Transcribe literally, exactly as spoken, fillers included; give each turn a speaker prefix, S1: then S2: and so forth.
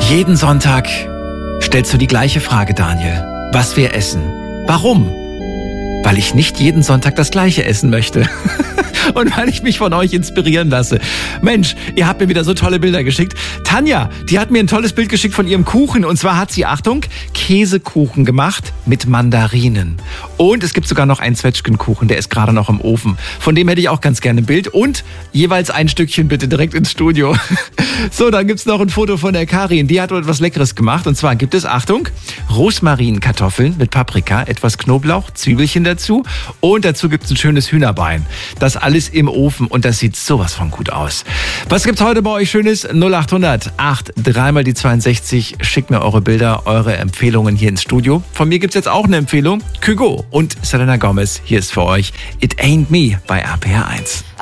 S1: Jeden Sonntag stellst du die gleiche Frage, Daniel. Was wir essen. Warum? Weil ich nicht jeden Sonntag das Gleiche essen möchte. Und weil ich mich von euch inspirieren lasse. Mensch, ihr habt mir wieder so tolle Bilder geschickt. Tanja, die hat mir ein tolles Bild geschickt von ihrem Kuchen. Und zwar hat sie, Achtung, Käsekuchen gemacht mit Mandarinen. Und es gibt sogar noch einen Zwetschgenkuchen, der ist gerade noch im Ofen. Von dem hätte ich auch ganz gerne ein Bild. Und jeweils ein Stückchen bitte direkt ins Studio. So, dann gibt's noch ein Foto von der Karin. Die hat etwas Leckeres gemacht. Und zwar gibt es, Achtung, Rosmarinkartoffeln mit Paprika, etwas Knoblauch, Zwiebelchen dazu. Und dazu gibt's ein schönes Hühnerbein. Das alles im Ofen und das sieht sowas von gut aus. Was gibt's heute bei euch Schönes? null acht hundert acht dreimal die zweiundsechzig. Schickt mir eure Bilder, eure Empfehlungen hier ins Studio. Von mir gibt's jetzt auch eine Empfehlung. Kygo und Selena Gomez. Hier ist für euch It Ain't Me bei R P R eins.